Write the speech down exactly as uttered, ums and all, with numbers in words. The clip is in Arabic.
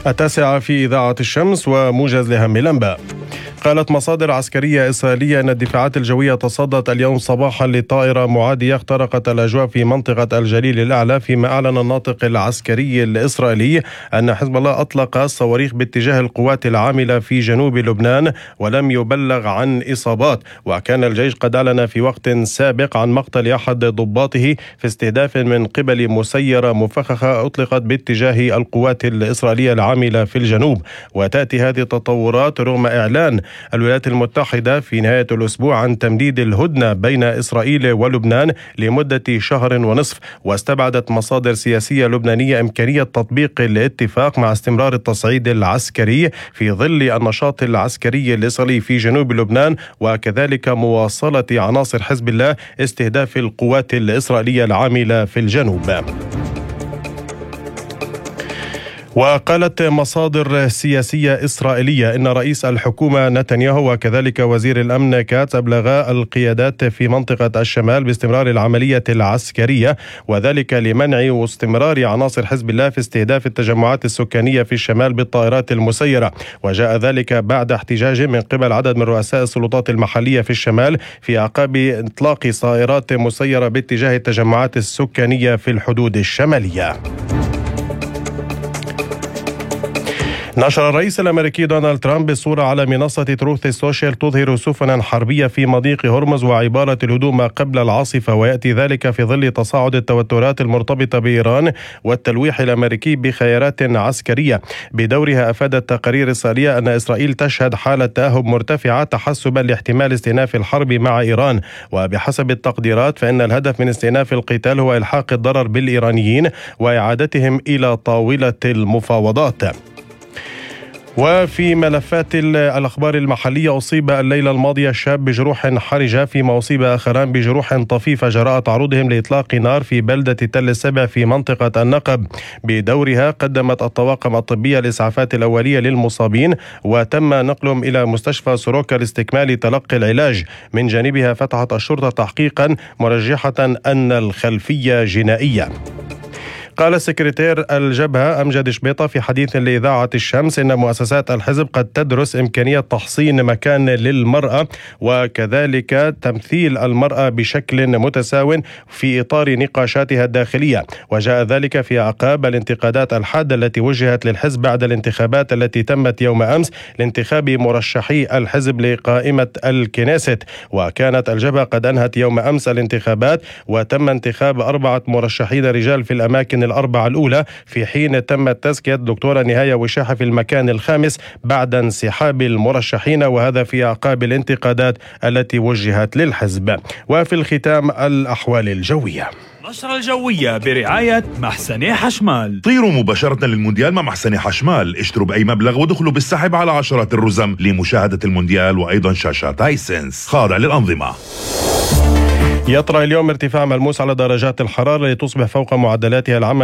التاسعة في إذاعة الشمس وموجز لهم الأنباء. قالت مصادر عسكرية إسرائيلية أن الدفاعات الجوية تصدت اليوم صباحا لطائرة معادية اخترقت الأجواء في منطقة الجليل الأعلى، فيما أعلن الناطق العسكري الإسرائيلي أن حزب الله أطلق صواريخ باتجاه القوات العاملة في جنوب لبنان ولم يبلغ عن إصابات. وكان الجيش قد أعلن في وقت سابق عن مقتل أحد ضباطه في استهداف من قبل مسيرة مفخخة أطلقت باتجاه القوات الإسرائيلية العاملة في الجنوب. وتأتي هذه التطورات رغم إعلان الولايات المتحدة في نهاية الأسبوع عن تمديد الهدنة بين إسرائيل ولبنان لمدة شهر ونصف. واستبعدت مصادر سياسية لبنانية إمكانية تطبيق الاتفاق مع استمرار التصعيد العسكري في ظل النشاط العسكري الإسرائيلي في جنوب لبنان، وكذلك مواصلة عناصر حزب الله استهداف القوات الإسرائيلية العاملة في الجنوب. وقالت مصادر سياسية إسرائيلية إن رئيس الحكومة نتنياهو وكذلك وزير الأمن كاتس أبلغا القيادات في منطقة الشمال باستمرار العملية العسكرية، وذلك لمنع واستمرار عناصر حزب الله في استهداف التجمعات السكانية في الشمال بالطائرات المسيرة. وجاء ذلك بعد احتجاج من قبل عدد من رؤساء السلطات المحلية في الشمال في أعقاب إطلاق صائرات مسيرة باتجاه التجمعات السكانية في الحدود الشمالية. نشر الرئيس الأمريكي دونالد ترامب صورة على منصة تروث السوشيال تظهر سفنا حربية في مضيق هرمز وعبارة الهدوء ما قبل العاصفة، ويأتي ذلك في ظل تصاعد التوترات المرتبطة بإيران والتلويح الأمريكي بخيارات عسكرية. بدورها أفادت تقارير إسرائيلية أن إسرائيل تشهد حالة تأهب مرتفعة تحسبا لاحتمال استئناف الحرب مع إيران. وبحسب التقديرات فإن الهدف من استئناف القتال هو إلحاق الضرر بالإيرانيين وإعادتهم إلى طاولة المفاوضات. وفي ملفات الأخبار المحلية، أصيب الليلة الماضية شاب بجروح حرجة، فيما أصيب آخران بجروح طفيفة جراء تعرضهم لإطلاق نار في بلدة تل السبع في منطقة النقب. بدورها قدمت الطواقم الطبية الإسعافات الأولية للمصابين وتم نقلهم إلى مستشفى سوروكا لاستكمال تلقي العلاج. من جانبها فتحت الشرطة تحقيقا مرجحة أن الخلفية جنائية. قال سكرتير الجبهة أمجد شبيطة في حديث لإذاعة الشمس إن مؤسسات الحزب قد تدرس إمكانية تحصين مكان للمرأة وكذلك تمثيل المرأة بشكل متساو في إطار نقاشاتها الداخلية. وجاء ذلك في أعقاب الانتقادات الحادة التي وجهت للحزب بعد الانتخابات التي تمت يوم أمس لانتخاب مرشحي الحزب لقائمة الكنيست. وكانت الجبهة قد أنهت يوم أمس الانتخابات وتم انتخاب أربعة مرشحين رجال في الأماكن الأربعة الأولى، في حين تمت تزكية دكتورة نهاية وشاحة في المكان الخامس بعد انسحاب المرشحين، وهذا في أعقاب الانتقادات التي وجهت للحزب. وفي الختام الأحوال الجوية. نشرة الجوية برعاية محسن حشمال. طيروا مباشرة للمونديال مع محسن حشمال، اشتروا بأي مبلغ ودخلوا بالسحب على عشرات الرزم لمشاهدة المونديال وأيضا شاشات هايسنس خاضع للأنظمة. يطرأ اليوم ارتفاع ملموس على درجات الحرارة لتصبح فوق معدلاتها العامة